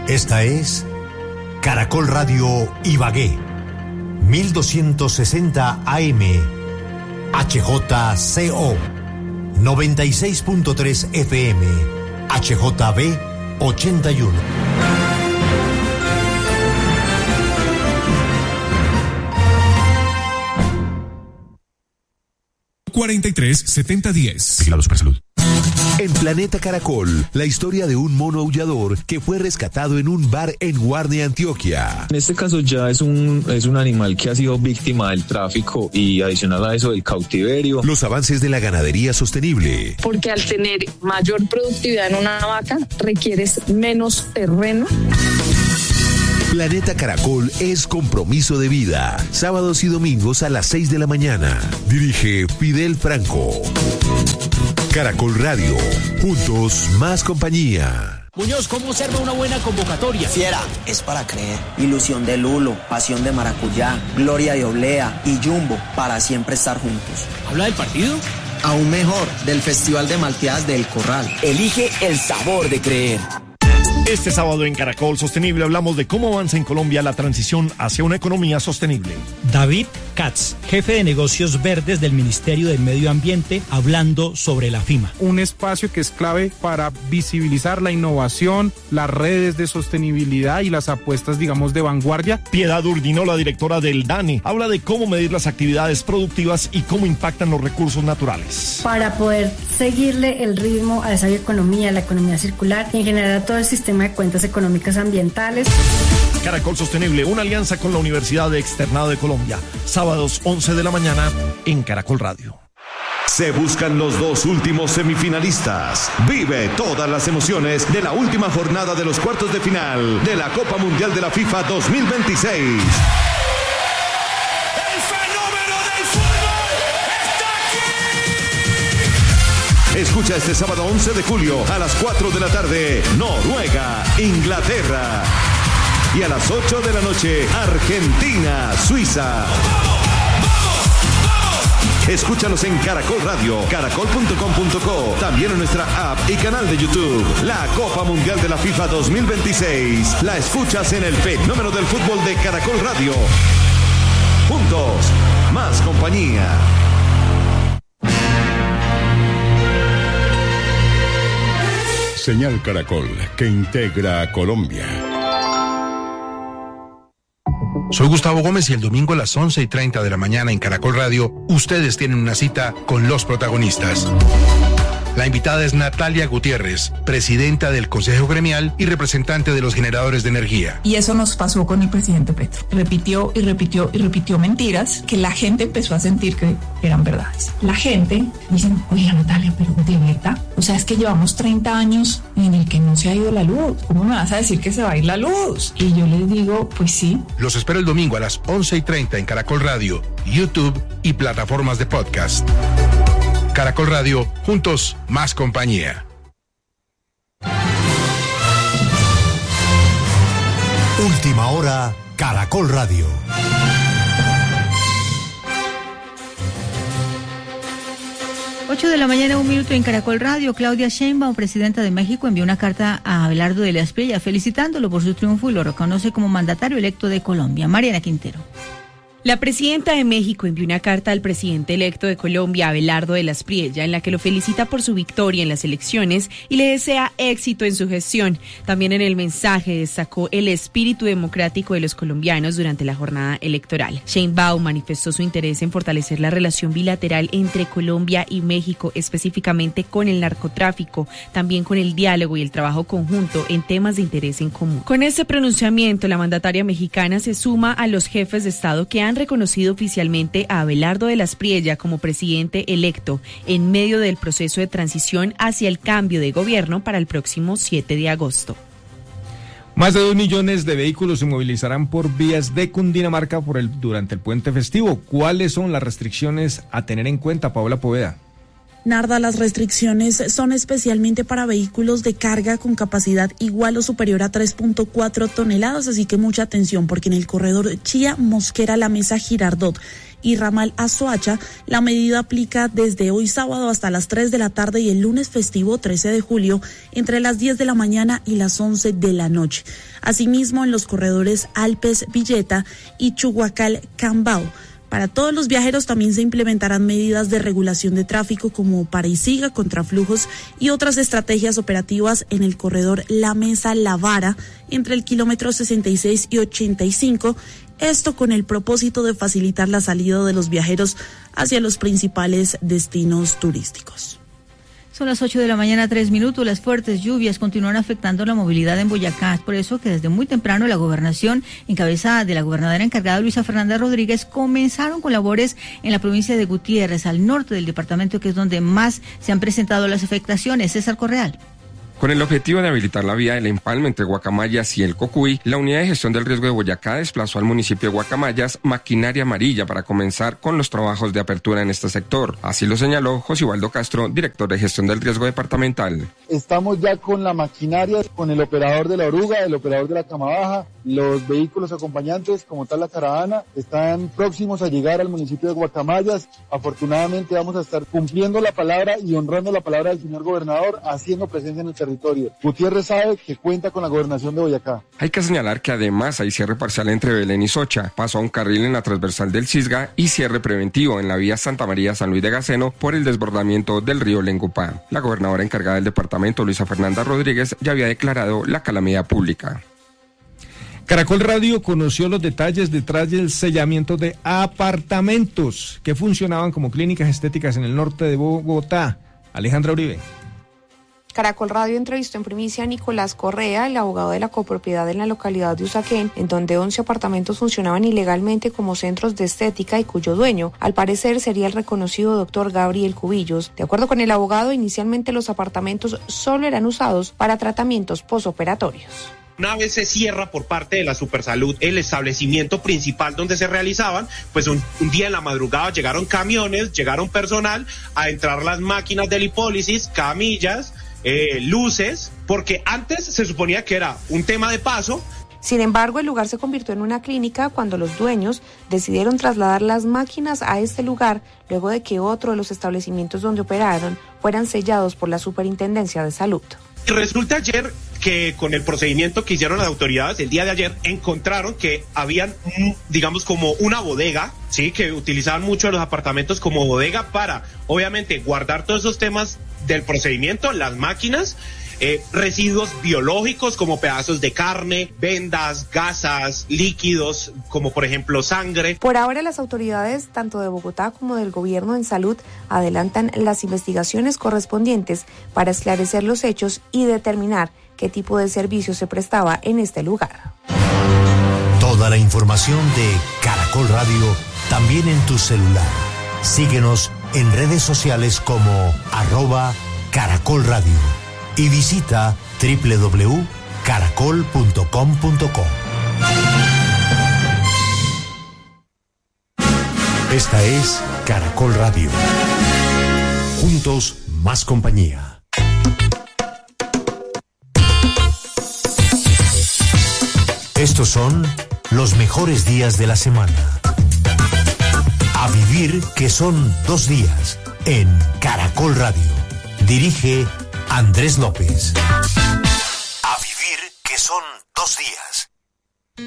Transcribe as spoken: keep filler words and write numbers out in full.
Esta es Caracol Radio Ibagué, mil doscientos sesenta A M, H J C O, noventa y seis punto tres F M, H J B ochenta y uno. cuarenta y tres, setenta, diez. Vigilado Supersalud. En Planeta Caracol, la historia de un mono aullador que fue rescatado en un bar en Guarne, Antioquia. En este caso ya es un, es un animal que ha sido víctima del tráfico y adicional a eso del cautiverio. Los avances de la ganadería sostenible. Porque al tener mayor productividad en una vaca, requieres menos terreno. Planeta Caracol es compromiso de vida. Sábados y domingos a las seis de la mañana. Dirige Fidel Franco. Caracol Radio. Juntos, más compañía. Muñoz, ¿cómo observa una buena convocatoria? Fiera, es para creer. Ilusión de Lulo, pasión de maracuyá, gloria de oblea y Jumbo, para siempre estar juntos. ¿Habla del partido? Aún mejor, del Festival de Malteadas del Corral. Elige el sabor de creer. Este sábado en Caracol Sostenible hablamos de cómo avanza en Colombia la transición hacia una economía sostenible. David Katz, jefe de negocios verdes del Ministerio del Medio Ambiente, hablando sobre la FIMA. Un espacio que es clave para visibilizar la innovación, las redes de sostenibilidad y las apuestas, digamos, de vanguardia. Piedad Urdino, la directora del DANE, habla de cómo medir las actividades productivas y cómo impactan los recursos naturales. Para poder seguirle el ritmo a esa economía, la economía circular y en general a todo el sistema de cuentas económicas ambientales. Caracol Sostenible, una alianza con la Universidad de Externado de Colombia. Sábados once de la mañana en Caracol Radio. Se buscan los dos últimos semifinalistas. Vive todas las emociones de la última jornada de los cuartos de final de la Copa Mundial de la FIFA dos mil veintiséis. Escucha este sábado once de julio a las cuatro de la tarde, Noruega, Inglaterra. Y a las ocho de la noche, Argentina, Suiza. Escúchanos en Caracol Radio, caracol punto com punto co, también en nuestra app y canal de YouTube. La Copa Mundial de la FIFA dos mil veintiséis. La escuchas en el fenómeno del fútbol de Caracol Radio. Juntos, más compañía. Señal Caracol, que integra a Colombia. Soy Gustavo Gómez y el domingo a las once y treinta de la mañana en Caracol Radio, ustedes tienen una cita con los protagonistas. La invitada es Natalia Gutiérrez, presidenta del Consejo Gremial y representante de los generadores de energía. Y eso nos pasó con el presidente Petro. Repitió y repitió y repitió mentiras que la gente empezó a sentir que eran verdades. La gente dice, oiga Natalia, pero ¿de verdad? O sea, es que llevamos treinta años en el que no se ha ido la luz. ¿Cómo me vas a decir que se va a ir la luz? Y yo les digo, pues sí. Los espero el domingo a las once y treinta en Caracol Radio, YouTube y plataformas de podcast. Caracol Radio, juntos, más compañía. Última hora, Caracol Radio. ocho de la mañana, un minuto en Caracol Radio. Claudia Sheinbaum, presidenta de México, envió una carta a Abelardo de la Espriella felicitándolo por su triunfo y lo reconoce como mandatario electo de Colombia. Mariana Quintero. La presidenta de México envió una carta al presidente electo de Colombia, Abelardo de la Espriella, en la que lo felicita por su victoria en las elecciones y le desea éxito en su gestión. También en el mensaje destacó el espíritu democrático de los colombianos durante la jornada electoral. Sheinbaum manifestó su interés en fortalecer la relación bilateral entre Colombia y México, específicamente con el narcotráfico, también con el diálogo y el trabajo conjunto en temas de interés en común. Con este pronunciamiento, la mandataria mexicana se suma a los jefes de Estado que han reconocido oficialmente a Abelardo de la Espriella como presidente electo en medio del proceso de transición hacia el cambio de gobierno para el próximo siete de agosto. Más de dos millones de vehículos se movilizarán por vías de Cundinamarca por el, durante el puente festivo. ¿Cuáles son las restricciones a tener en cuenta, Paola Poveda? Narda, las restricciones son especialmente para vehículos de carga con capacidad igual o superior a tres punto cuatro toneladas, así que mucha atención porque en el corredor Chía, Mosquera, La Mesa, Girardot y ramal a Soacha, la medida aplica desde hoy sábado hasta las tres de la tarde y el lunes festivo trece de julio entre las diez de la mañana y las once de la noche. Asimismo, en los corredores Alpes, Villeta y Chuhuacal, Cambao. Para todos los viajeros también se implementarán medidas de regulación de tráfico como para y siga, contraflujos y otras estrategias operativas en el corredor La Mesa, La Vara, entre el kilómetro sesenta y seis y ochenta y cinco, esto con el propósito de facilitar la salida de los viajeros hacia los principales destinos turísticos. Son las ocho de la mañana, tres minutos. Las fuertes lluvias continúan afectando la movilidad en Boyacá. Es por eso que desde muy temprano la gobernación, en cabeza de la gobernadora encargada Luisa Fernanda Rodríguez, comenzaron con labores en la provincia de Gutiérrez, al norte del departamento, que es donde más se han presentado las afectaciones. César Correal. Con el objetivo de habilitar la vía del empalme entre Guacamayas y el Cocuy, la Unidad de Gestión del Riesgo de Boyacá desplazó al municipio de Guacamayas maquinaria amarilla para comenzar con los trabajos de apertura en este sector. Así lo señaló José Ubaldo Castro, director de Gestión del Riesgo departamental. Estamos ya con la maquinaria, con el operador de la oruga, el operador de la cama baja, los vehículos acompañantes, como tal la caravana, están próximos a llegar al municipio de Guacamayas. Afortunadamente vamos a estar cumpliendo la palabra y honrando la palabra del señor gobernador, haciendo presencia en el territorio. Gutiérrez sabe que cuenta con la gobernación de Boyacá. Hay que señalar que además hay cierre parcial entre Belén y Socha, paso a un carril en la transversal del Cisga y cierre preventivo en la vía Santa María-San Luis de Gaceno por el desbordamiento del río Lengupá. La gobernadora encargada del departamento, Luisa Fernanda Rodríguez, ya había declarado la calamidad pública. Caracol Radio conoció los detalles detrás del sellamiento de apartamentos que funcionaban como clínicas estéticas en el norte de Bogotá. Alejandra Uribe. Caracol Radio entrevistó en primicia a Nicolás Correa, el abogado de la copropiedad en la localidad de Usaquén, en donde once apartamentos funcionaban ilegalmente como centros de estética y cuyo dueño, al parecer, sería el reconocido doctor Gabriel Cubillos. De acuerdo con el abogado, inicialmente los apartamentos solo eran usados para tratamientos posoperatorios. Una vez se cierra por parte de la Supersalud el establecimiento principal donde se realizaban, pues un, un día en la madrugada llegaron camiones, llegaron personal a entrar las máquinas de lipólisis, camillas, eh, luces, porque antes se suponía que era un tema de paso. Sin embargo, el lugar se convirtió en una clínica cuando los dueños decidieron trasladar las máquinas a este lugar luego de que otro de los establecimientos donde operaron fueran sellados por la Superintendencia de Salud. Y resulta ayer que con el procedimiento que hicieron las autoridades el día de ayer encontraron que habían, digamos, como una bodega, sí, que utilizaban mucho los apartamentos como bodega para, obviamente, guardar todos esos temas del procedimiento, las máquinas, eh, residuos biológicos como pedazos de carne, vendas, gasas, líquidos, como por ejemplo sangre. Por ahora las autoridades, tanto de Bogotá como del gobierno en salud, adelantan las investigaciones correspondientes para esclarecer los hechos y determinar qué tipo de servicio se prestaba en este lugar. Toda la información de Caracol Radio también en tu celular. Síguenos en redes sociales como arroba Caracol Radio y visita doble u doble u doble u punto caracol punto com punto co. Esta es Caracol Radio. Juntos, más compañía. Estos son los mejores días de la semana. A vivir, que son dos días, en Caracol Radio. Dirige Andrés López. A vivir, que son dos días.